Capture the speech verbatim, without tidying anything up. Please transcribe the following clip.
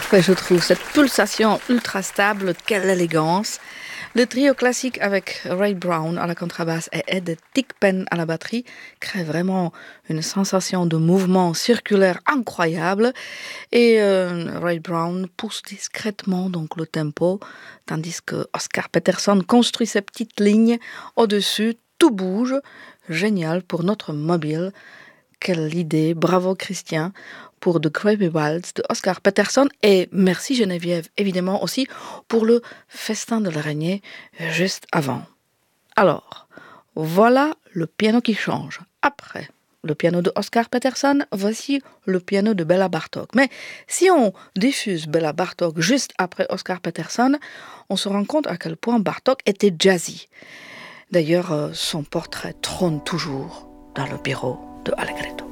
parfait, je trouve. Cette pulsation ultra stable, quelle élégance. Le trio classique avec Ray Brown à la contrebasse et Ed Thigpen à la batterie crée vraiment une sensation de mouvement circulaire incroyable. Et euh, Ray Brown pousse discrètement donc le tempo, tandis que Oscar Peterson construit ses petites lignes au-dessus. Tout bouge. Génial pour notre mobile. Quelle idée, bravo Christian pour The Gravy Waltz de Oscar Peterson et merci Geneviève évidemment aussi pour le festin de l'araignée juste avant. Alors, voilà le piano qui change. Après le piano de Oscar Peterson, voici le piano de Bella Bartok. Mais si on diffuse Bella Bartok juste après Oscar Peterson, on se rend compte à quel point Bartok était jazzy. D'ailleurs, son portrait trône toujours dans le bureau de Allegretto.